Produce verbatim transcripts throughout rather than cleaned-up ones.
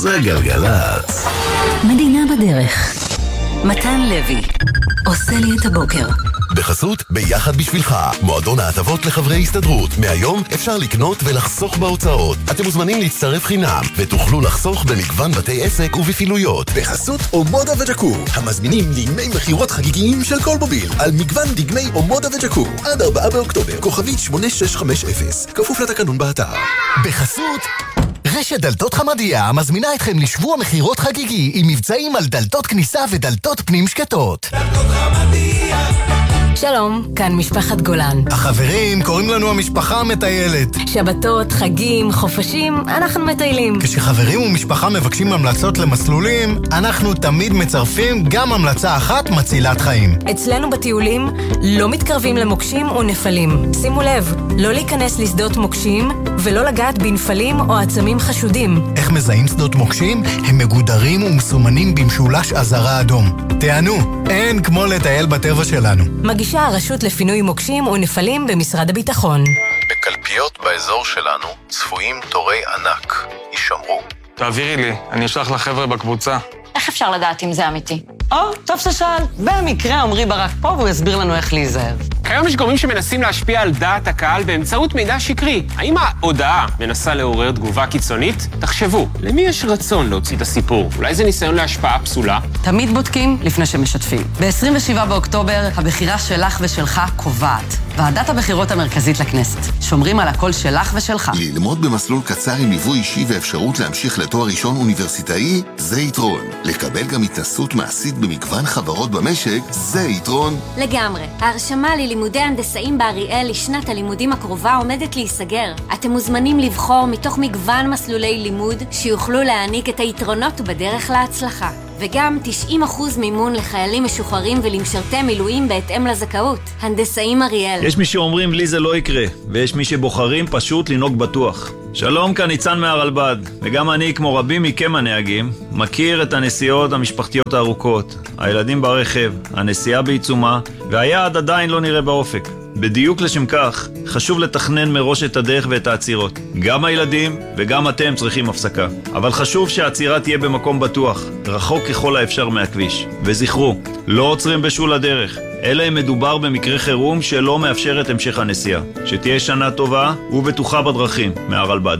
זה גלגלת. מדינה בדרך. מתן לוי עושה לי את הבוקר. בחסות ביחד בשבילך, מועדון ההטבות לחברי הסתדרות. מהיום אפשר לקנות ולחסוך בהוצאות. אתם מוזמנים להצטרף חינם ותוכלו לחסוך במגוון בתי עסק ובפעילויות. בחסות אומודה וג'קו, המזמינים לימי מחירות חגיגיים של כל מוביל על מגוון דגמי אומודה וג'קו עד ארבעה באוקטובר, כוכבית שמונה שש חמש אפס, כפוף לתקנון באתר. בחסות רשת דלתות חמדיה מזמינה אתכם לשבוע מחירות חגיגי עם מבצעים על דלתות כניסה ודלתות פנים שקטות. דלתות חמדיה. שלום, כאן משפחת גולן. החברים קוראים לנו המשפחה המטיילת. שבתות, חגים, חופשים, אנחנו מטיילים. כשחברים ומשפחה מבקשים המלצות למסלולים, אנחנו תמיד מצרפים גם המלצה אחת מצילת חיים. אצלנו בטיולים לא מתקרבים למוקשים ונפלים. שימו לב, לא להיכנס לשדות מוקשים ולא לגעת בנפלים או עצמים חשודים. איך מזהים שדות מוקשים? הם מגודרים ומסומנים במשולש אזהרה אדום. תענו, אין כמו לטייל בטבע שלנו. מגישה הרשות לפינוי מוקשים ונפלים במשרד הביטחון. בקלפיות באזור שלנו צפויים תורי ענק. יישמרו. תעבירי לי, אני אשלח לחבר'ה בקבוצה. איך אפשר לדעת אם זה אמיתי? או, טוב ששאל. במקרה עמרי ברק פה והוא יסביר לנו איך להיזהר. כיום יש גורמים שמנסים להשפיע על דעת הקהל באמצעות מידע שקרי. האם ההודעה מנסה לעורר תגובה קיצונית? תחשבו, למי יש רצון להוציא את הסיפור? אולי זה ניסיון להשפעה פסולה? תמיד בודקים לפני שמשתפים. ב-עשרים ושבעה באוקטובר, הבחירה שלך ושלך קובעת. ועדת הבחירות המרכזית לכנסת. שומרים על הקול שלך ושלך. ללמוד במסלול קצר עם ליווי אישי ואפשרות להמשיך לתואר ראשון אוניברסיטאי, זה יתרון. לקבל גם התנסות מעשית במגוון חברות במשק, זה יתרון. לגמרי. ההרשמה ללימודי הנדסאים באריאל לשנת הלימודים הקרובה עומדת להיסגר. אתם מוזמנים לבחור מתוך מגוון מסלולי לימוד שיוכלו להעניק את היתרונות בדרך להצלחה. וגם תשעים אחוז מימון לחיילים משוחררים ולמשרתי מילואים בהתאם לזכאות. הנדסאים אריאל. יש מי שאומרים לי זה לא יקרה, ויש מי שבוחרים פשוט לנהוג בטוח. שלום, כאן ניצן מהרלב"ד, וגם אני, כמו רבים מכם הנהגים, מכיר את הנסיעות המשפחתיות הארוכות, הילדים ברכב, הנסיעה בעיצומה, והיעד עדיין לא נראה באופק. בדיוק לשם כך, חשוב לתכנן מראש את הדרך ואת העצירות. גם הילדים וגם אתם צריכים הפסקה. אבל חשוב שהעצירה תהיה במקום בטוח, רחוק ככל האפשר מהכביש. וזכרו, לא עוצרים בשול הדרך, אלא אם מדובר במקרה חירום שלא מאפשר את המשך הנסיעה. שתהיה שנה טובה ובטוחה בדרכים, מהרלב"ד.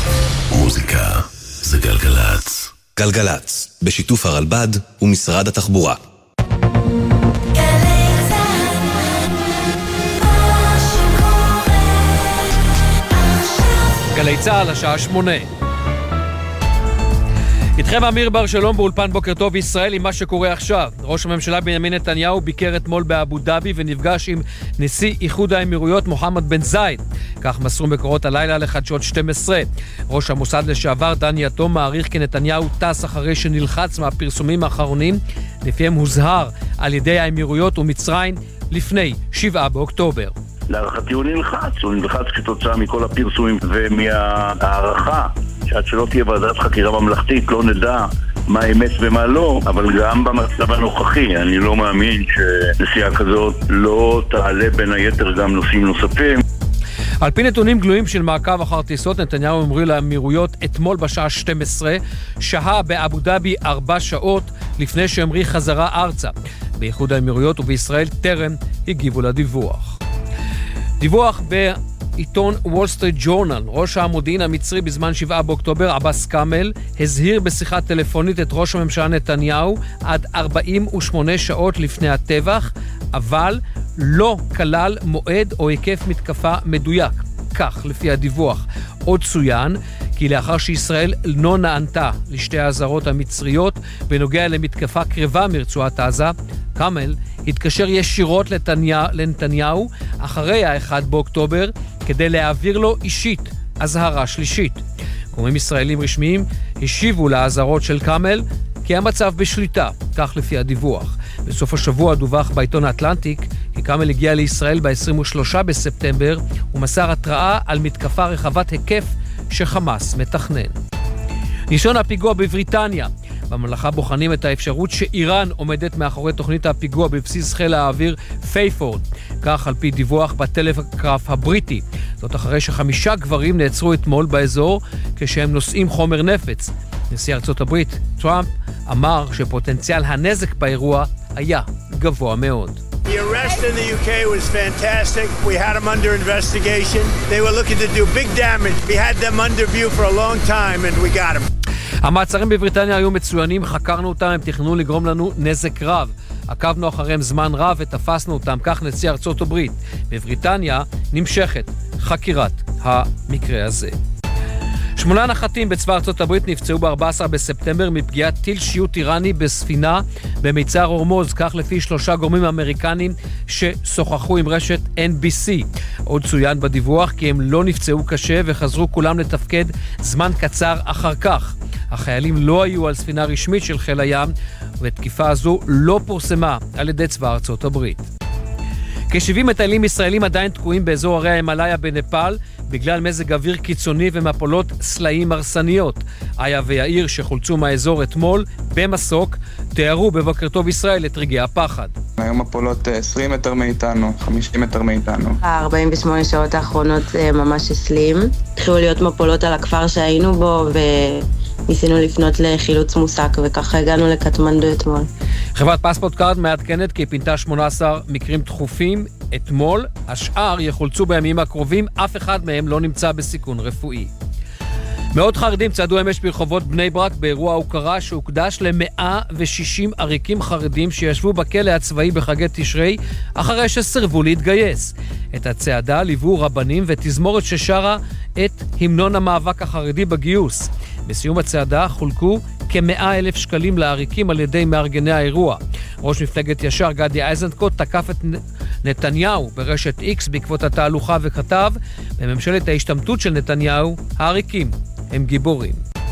מוזיקה זה גלגלץ. גלגלץ, בשיתוף הרלב"ד ומשרד התחבורה. גלי צהל, השעה שמונה. איתכם אמיר בר שלום באולפן בוקר טוב ישראל עם מה שקורה עכשיו. ראש הממשלה בנימין נתניהו ביקר אתמול באבו דאבי ונפגש עם נשיא איחוד האמירויות מוחמד בן זייד. כך מסרו מקורות הלילה לחדשות שתים עשרה. ראש המוסד לשעבר דני יתום מעריך כי נתניהו טס אחרי שנלחץ מהפרסומים האחרונים, לפיהם הוזהר על ידי האמירויות ומצרים לפני שבעה באוקטובר. להערכתי הוא נלחץ, הוא נלחץ כתוצאה מכל הפרסומים ומהערכה שעד שלא תהיה ועדת חקירה ממלכתית לא נדע מה אמת ומה לא, אבל גם במצב הנוכחי אני לא מאמין שנסיעה כזאת לא תעלה בין היתר גם נושאים נוספים. על פי נתונים גלויים של מעקב אחר טיסות, נתניהו המריא לאמירויות אתמול בשעה שתים עשרה, שהה באבו דאבי ארבע שעות לפני שהמריא חזרה ארצה. באיחוד האמירויות ובישראל טרם הגיבו לדיווח. דיווח בעיתון וול סטריט ג'ורנל. ראש המודיעין המצרי בזמן שבעה באוקטובר, עבאס קאמל, הזהיר בשיחה טלפונית את ראש הממשלה נתניהו עד ארבעים ושמונה שעות לפני הטבח, אבל לא כלל מועד או היקף מתקפה מדויק. כך לפי הדיווח. עוד צוין כי לאחר שישראל לא נענתה לשתי האזהרות המצריות בנוגע למתקפה קרבה מרצועת עזה, קאמל התקשר ישירות לנתניה, לנתניהו אחרי ה-אחד באוקטובר כדי להעביר לו אישית אזהרה שלישית. גורמים ישראלים רשמיים השיבו לאזהרות של קאמל כי המצב בשליטה, כך לפי הדיווח. בסוף השבוע דווח בעיתון האטלנטיק כי קאמל הגיע לישראל ב-עשרים ושלושה בספטמבר ומסר התראה על מתקפה רחבת היקף שחמאס מתכנן. ניסיון הפיגוע בבריטניה. בממלכה בוחנים את האפשרות שאיראן עומדת מאחורי תוכנית הפיגוע בבסיס חיל האוויר פייפורד. כך על פי דיווח בטלגרף הבריטי. זאת אחרי שחמישה גברים נעצרו אתמול באזור כשהם נושאים חומר נפץ. נשיא ארצות הברית, טראמפ, אמר שפוטנציאל הנזק באירוע היה גבוה מאוד. The arrest in the U K was fantastic. We had them under investigation. They were looking to do big damage. We had them under view for a long time and we got them. המעצרים בבריטניה היו מצוינים, חקרנו אותם, הם תכננו לגרום לנו נזק רב. עקבנו אחריהם זמן רב ותפסנו אותם, כך נשיא ארצות הברית. בבריטניה נמשכת חקירת המקרה הזה. שמונה נחתים בצבא ארצות הברית נפצעו ב-ארבעה עשר בספטמבר מפגיעת טיל שיוט איראני בספינה במיצר הורמוז, כך לפי שלושה גורמים אמריקנים ששוחחו עם רשת אן בי סי. עוד צוין בדיווח כי הם לא נפצעו קשה וחזרו כולם לתפקד זמן קצר אחר כך. החיילים לא היו על ספינה רשמית של חיל הים, ותקיפה הזו לא פורסמה על ידי צבא ארצות הברית. כ-שבעים מטיילים ישראלים עדיין תקועים באזור הרי ההימאליה בנפאל, בגלל מזג אוויר קיצוני ומפולות סלעים הרסניות. איה ויאיר שחולצו מהאזור אתמול במסוק, תיארו בבוקר טוב ישראל את רגעי הפחד. היום מפולות עשרים מטר מאיתנו, חמישים מטר מאיתנו. ה-ארבעים ושמונה שעות האחרונות ממש הסלים. התחילו להיות מפולות על הכפר שהיינו בו וניסינו לפנות לחילוץ מוסק, וככה הגענו לקטמנדו אתמול. חברת פספורט קארד מעדכנת כי פינתה שמונה עשר מקרים דחופים אתמול, השאר יחולצו בימים הקרובים, אף אחד מהם לא נמצא בסיכון רפואי. מאות חרדים צעדו אמש ברחובות בני ברק באירוע הוקרה שהוקדש ל-מאה ושישים עריקים חרדים שישבו בכלא הצבאי בחגי תשרי אחרי שסרבו להתגייס. את הצעדה ליוו רבנים ותזמורת ששרה את המנון המאבק החרדי בגיוס. בסיום הצעדה חולקו כ-מאה אלף שקלים לעריקים על ידי מארגני האירוע. ראש מפלגת ישר גדי איזנקוט תקף את נתניהו ברשת איקס בעקבות התהלוכה וכתב, בממשלת ההשתמטות של נתניהו, העריקים הם גיבורים.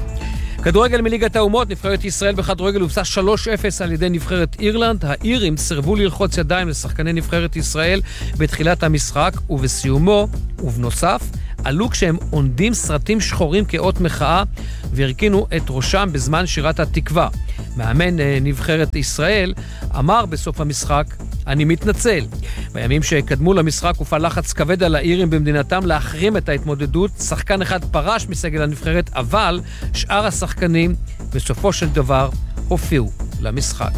כדורגל מליגת האומות, נבחרת ישראל בכדורגל הובסה שלוש אפס על ידי נבחרת אירלנד. האירים סרבו ללחוץ ידיים לשחקני נבחרת ישראל בתחילת המשחק, ובסיומו, ובנוסף, עלו כשהם עונדים סרטים שחורים כאות מחאה והרכינו את ראשם בזמן שירת התקווה. מאמן נבחרת ישראל אמר בסוף המשחק, אני מתנצל. בימים שקדמו למשחק הופעל לחץ כבד על האירים במדינתם להחרים את ההתמודדות. שחקן אחד פרש מסגל הנבחרת, אבל שאר השחקנים בסופו של דבר הופיעו למשחק.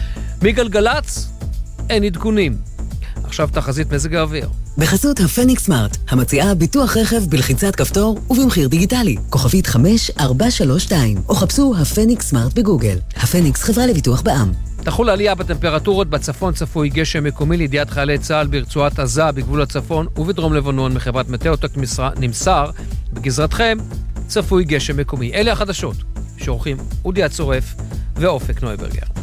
מגלגלץ אין עדכונים. עכשיו תחזית מזג האוויר. בחסות הפניקס סמארט, המציעה ביטוח רכב בלחיצת כפתור ובמחיר דיגיטלי. כוכבית חמש ארבע שלוש שתיים, או חפשו הפניקס סמארט בגוגל. הפניקס חברה לביטוח בע"מ. תחול עלייה בטמפרטורות, בצפון צפוי גשם מקומי, לידיעת חיילי צה"ל ברצועת עזה, בגבול הצפון ובדרום לבנון מחברת מטאוטק נמסר, בגזרתכם צפוי גשם מקומי. אלה החדשות שעורכים אודי הצורף ואופק נויברגר.